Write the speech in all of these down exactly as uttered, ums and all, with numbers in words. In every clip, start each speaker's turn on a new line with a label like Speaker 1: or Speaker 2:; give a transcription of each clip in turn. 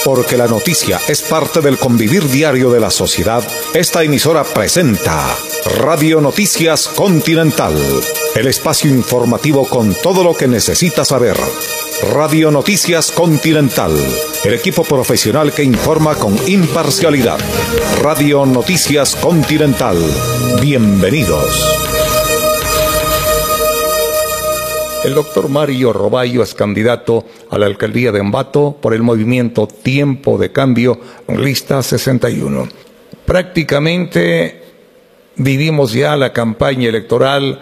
Speaker 1: Porque la noticia es parte del convivir diario de la sociedad, esta emisora presenta Radio Noticias Continental, el espacio informativo con todo lo que necesitas saber. Radio Noticias Continental, el equipo profesional que informa con imparcialidad. Radio Noticias Continental, bienvenidos. El doctor Mario Roballo es candidato a la alcaldía de Ambato por el movimiento Tiempo de Cambio, lista sesenta y uno. Prácticamente vivimos ya la campaña electoral,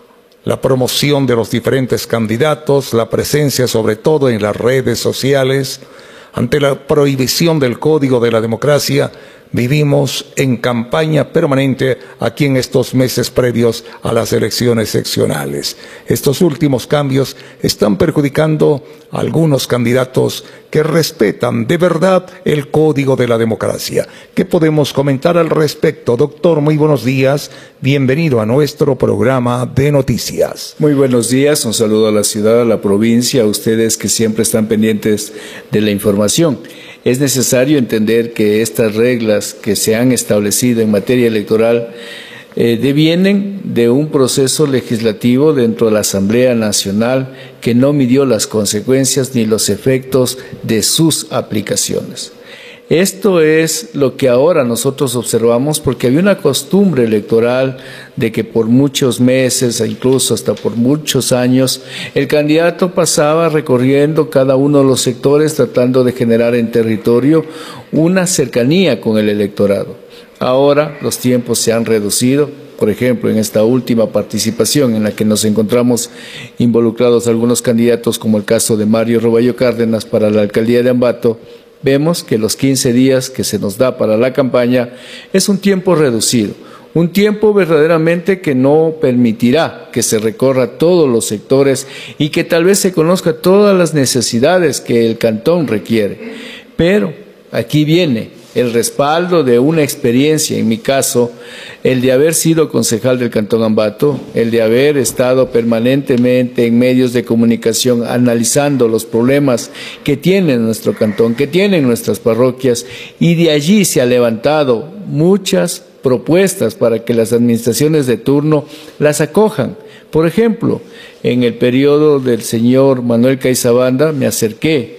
Speaker 1: la promoción de los diferentes candidatos, la presencia sobre todo en las redes sociales. Ante la prohibición del Código de la Democracia, vivimos en campaña permanente aquí en estos meses previos a las elecciones seccionales. Estos últimos cambios están perjudicando a algunos candidatos que respetan de verdad el Código de la Democracia. ¿Qué podemos comentar al respecto? Doctor, muy buenos días. Bienvenido a nuestro programa de noticias.
Speaker 2: Muy buenos días. Un saludo a la ciudad, a la provincia, a ustedes que siempre están pendientes de la información. Es necesario entender que estas reglas que se han establecido en materia electoral eh, devienen de un proceso legislativo dentro de la Asamblea Nacional que no midió las consecuencias ni los efectos de sus aplicaciones. Esto es lo que ahora nosotros observamos, porque había una costumbre electoral de que por muchos meses e incluso hasta por muchos años el candidato pasaba recorriendo cada uno de los sectores tratando de generar en territorio una cercanía con el electorado. Ahora los tiempos se han reducido. Por ejemplo, en esta última participación en la que nos encontramos involucrados algunos candidatos, como el caso de Mario Roballo Cárdenas para la alcaldía de Ambato, vemos que los quince días que se nos da para la campaña es un tiempo reducido, un tiempo verdaderamente que no permitirá que se recorra todos los sectores y que tal vez se conozca todas las necesidades que el cantón requiere. Pero aquí viene el respaldo de una experiencia, en mi caso, el de haber sido concejal del Cantón Ambato, el de haber estado permanentemente en medios de comunicación analizando los problemas que tiene nuestro cantón, que tienen nuestras parroquias, y de allí se han levantado muchas propuestas para que las administraciones de turno las acojan. Por ejemplo, en el periodo del señor Manuel Caizabanda me acerqué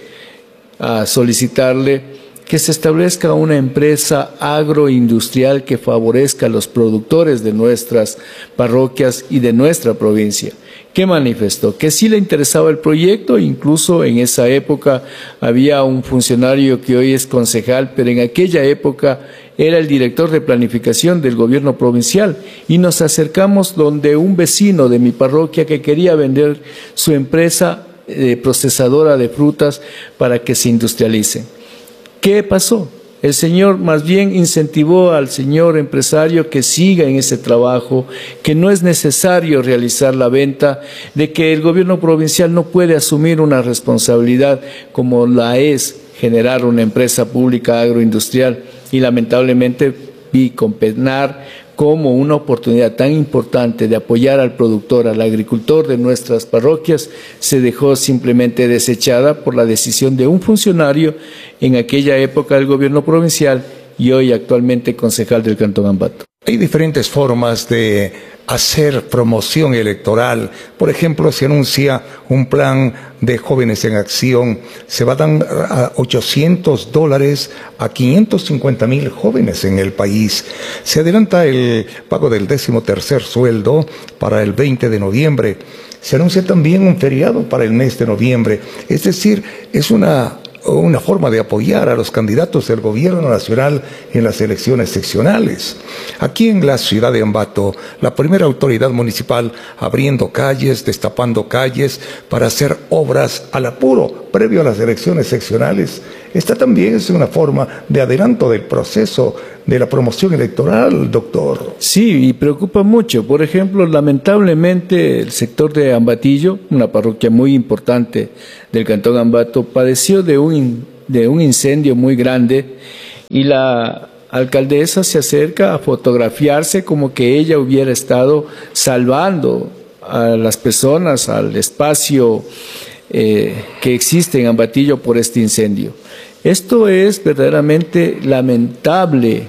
Speaker 2: a solicitarle que se establezca una empresa agroindustrial que favorezca a los productores de nuestras parroquias y de nuestra provincia. ¿Qué manifestó? Que sí le interesaba el proyecto. Incluso en esa época había un funcionario que hoy es concejal, pero en aquella época era el director de planificación del gobierno provincial, y nos acercamos donde un vecino de mi parroquia que quería vender su empresa eh, procesadora de frutas para que se industrialicen. ¿Qué pasó? El señor más bien incentivó al señor empresario que siga en ese trabajo, que no es necesario realizar la venta, de que el gobierno provincial no puede asumir una responsabilidad como la es generar una empresa pública agroindustrial, y lamentablemente vi con penar como una oportunidad tan importante de apoyar al productor, al agricultor de nuestras parroquias, se dejó simplemente desechada por la decisión de un funcionario en aquella época del gobierno provincial y hoy actualmente concejal del Cantón Ambato.
Speaker 1: Hay diferentes formas de hacer promoción electoral. Por ejemplo, se anuncia un plan de jóvenes en acción. Se va a dar ochocientos dólares a quinientos cincuenta mil jóvenes en el país. Se adelanta el pago del décimo tercer sueldo para el veinte de noviembre. Se anuncia también un feriado para el mes de noviembre. Es decir, es una... una forma de apoyar a los candidatos del gobierno nacional en las elecciones seccionales. Aquí en la ciudad de Ambato, la primera autoridad municipal abriendo calles, destapando calles para hacer obras al apuro previo a las elecciones seccionales. Esta también es una forma de adelanto del proceso de la promoción electoral, doctor.
Speaker 2: Sí, y preocupa mucho. Por ejemplo, lamentablemente el sector de Ambatillo, una parroquia muy importante del Cantón Ambato, padeció de un, de un incendio muy grande, y la alcaldesa se acerca a fotografiarse como que ella hubiera estado salvando a las personas, al espacio eh, que existe en Ambatillo por este incendio. Esto es verdaderamente lamentable,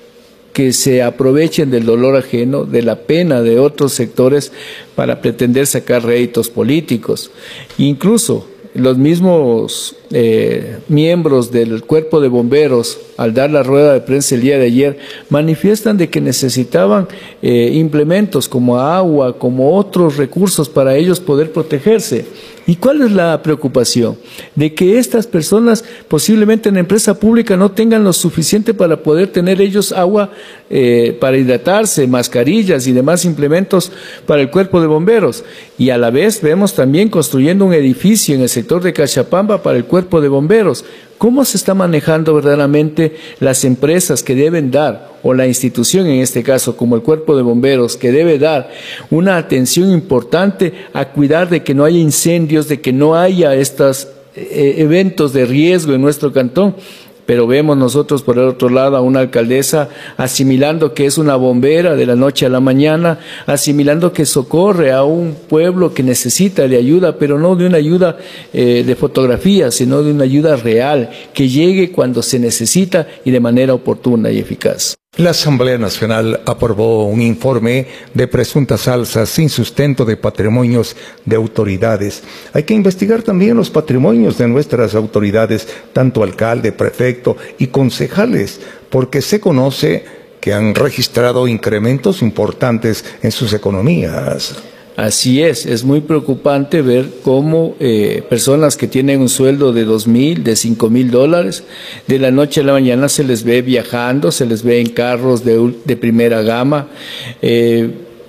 Speaker 2: que se aprovechen del dolor ajeno, de la pena de otros sectores para pretender sacar réditos políticos. Incluso los mismos eh, miembros del cuerpo de bomberos, al dar la rueda de prensa el día de ayer, manifiestan de que necesitaban eh, implementos como agua, como otros recursos para ellos poder protegerse. ¿Y cuál es la preocupación? De que estas personas posiblemente en la empresa pública no tengan lo suficiente para poder tener ellos agua eh, para hidratarse, mascarillas y demás implementos para el cuerpo de bomberos. Y a la vez vemos también construyendo un edificio en el sector de Cachapamba para el cuerpo de bomberos. ¿Cómo se está manejando verdaderamente las empresas que deben dar, o la institución en este caso, como el Cuerpo de Bomberos, que debe dar una atención importante a cuidar de que no haya incendios, de que no haya estos eh, eventos de riesgo en nuestro cantón? Pero vemos nosotros por el otro lado a una alcaldesa asimilando que es una bombera de la noche a la mañana, asimilando que socorre a un pueblo que necesita de ayuda, pero no de una ayuda eh, de fotografía, sino de una ayuda real, que llegue cuando se necesita y de manera oportuna y eficaz.
Speaker 1: La Asamblea Nacional aprobó un informe de presuntas alzas sin sustento de patrimonios de autoridades. Hay que investigar también los patrimonios de nuestras autoridades, tanto alcalde, prefecto y concejales, porque se conoce que han registrado incrementos importantes en sus economías.
Speaker 2: Así es, es muy preocupante ver cómo eh, personas que tienen un sueldo de dos mil, de cinco mil dólares, de la noche a la mañana se les ve viajando, se les ve en carros de, de primera gama, eh,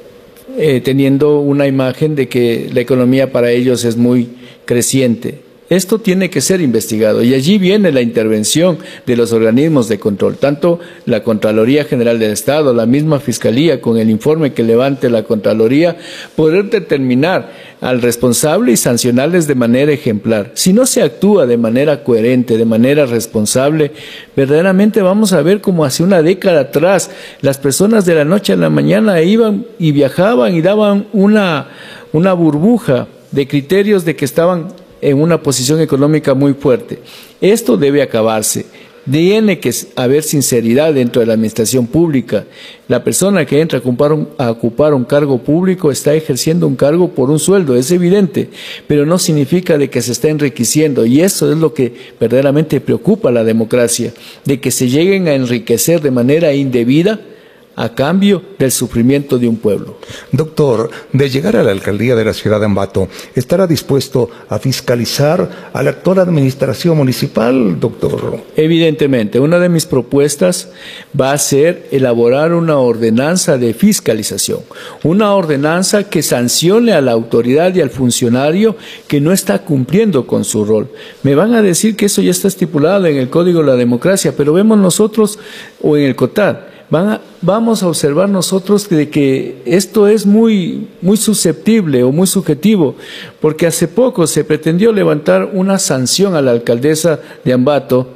Speaker 2: eh, teniendo una imagen de que la economía para ellos es muy creciente. Esto tiene que ser investigado y allí viene la intervención de los organismos de control, tanto la Contraloría General del Estado, la misma Fiscalía, con el informe que levante la Contraloría, poder determinar al responsable y sancionarles de manera ejemplar. Si no se actúa de manera coherente, de manera responsable, verdaderamente vamos a ver como hace una década atrás las personas de la noche a la mañana iban y viajaban y daban una, una burbuja de criterios de que estaban en una posición económica muy fuerte. Esto debe acabarse. Tiene que haber sinceridad dentro de la administración pública. La persona que entra a ocupar, un, a ocupar un cargo público está ejerciendo un cargo por un sueldo, es evidente, pero no significa de que se está enriqueciendo, y eso es lo que verdaderamente preocupa a la democracia, de que se lleguen a enriquecer de manera indebida a cambio del sufrimiento de un pueblo.
Speaker 1: Doctor, de llegar a la alcaldía de la ciudad de Ambato, ¿estará dispuesto a fiscalizar a la actual administración municipal, doctor?
Speaker 2: Evidentemente, una de mis propuestas va a ser elaborar una ordenanza de fiscalización, una ordenanza que sancione a la autoridad y al funcionario que no está cumpliendo con su rol. Me van a decir que eso ya está estipulado en el Código de la Democracia, pero vemos nosotros, o en el COTAD, Van a, vamos a observar nosotros de que esto es muy, muy susceptible o muy subjetivo, porque hace poco se pretendió levantar una sanción a la alcaldesa de Ambato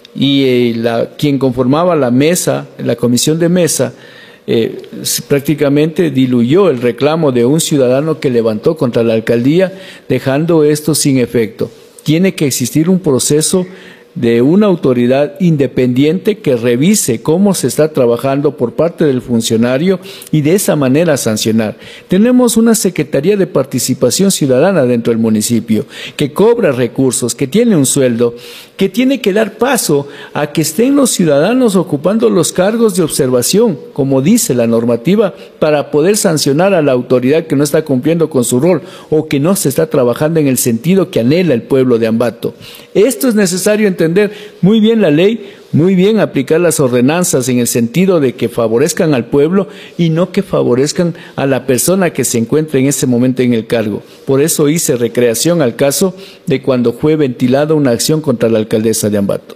Speaker 2: y eh, la, quien conformaba la mesa, la comisión de mesa, eh, prácticamente diluyó el reclamo de un ciudadano que levantó contra la alcaldía, dejando esto sin efecto. Tiene que existir un proceso de una autoridad independiente que revise cómo se está trabajando por parte del funcionario y de esa manera sancionar. Tenemos una Secretaría de Participación Ciudadana dentro del municipio que cobra recursos, que tiene un sueldo, que tiene que dar paso a que estén los ciudadanos ocupando los cargos de observación, como dice la normativa, para poder sancionar a la autoridad que no está cumpliendo con su rol o que no se está trabajando en el sentido que anhela el pueblo de Ambato. Esto es necesario entender muy bien la ley, muy bien aplicar las ordenanzas en el sentido de que favorezcan al pueblo y no que favorezcan a la persona que se encuentra en ese momento en el cargo. Por eso hice recreación al caso de cuando fue ventilada una acción contra la alcaldesa de Ambato.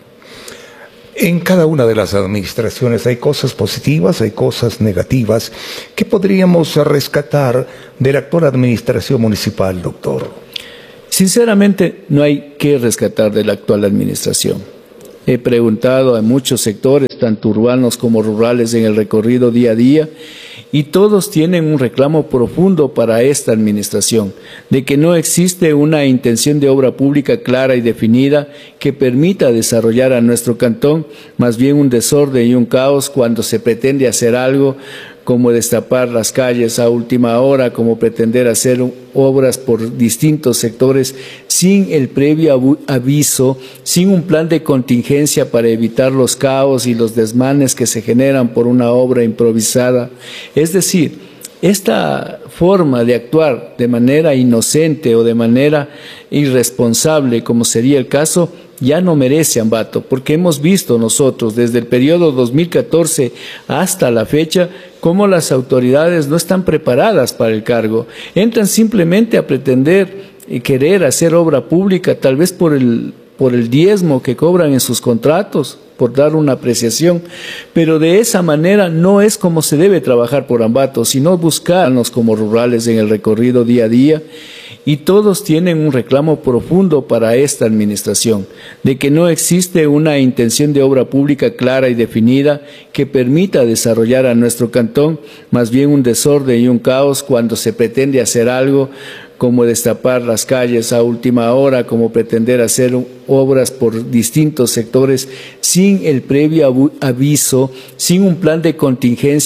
Speaker 1: En cada una de las administraciones hay cosas positivas, hay cosas negativas. ¿Qué podríamos rescatar de la actual administración municipal, doctor?
Speaker 2: Sinceramente, no hay que rescatar de la actual administración. he preguntado a muchos sectores, tanto urbanos como rurales, en el recorrido día a día, y todos tienen un reclamo profundo para esta administración, de que no existe una intención de obra pública clara y definida que permita desarrollar a nuestro cantón, más bien un desorden y un caos cuando se pretende hacer algo, como destapar las calles a última hora, como pretender hacer obras por distintos sectores sin el previo aviso, sin un plan de contingencia para evitar los caos y los desmanes que se generan por una obra improvisada. Es decir, esta forma de actuar de manera inocente o de manera irresponsable, como sería el caso, ya no merece Ambato, porque hemos visto nosotros desde el periodo dos mil catorce hasta la fecha cómo las autoridades no están preparadas para el cargo. Entran simplemente a pretender y querer hacer obra pública, tal vez por el, por el diezmo que cobran en sus contratos, por dar una apreciación, pero de esa manera no es como se debe trabajar por Ambato, sino buscarnos como rurales en el recorrido día a día. Y todos tienen un reclamo profundo para esta administración, de que no existe una intención de obra pública clara y definida que permita desarrollar a nuestro cantón, más bien un desorden y un caos cuando se pretende hacer algo, como destapar las calles a última hora, como pretender hacer obras por distintos sectores sin el previo aviso, sin un plan de contingencia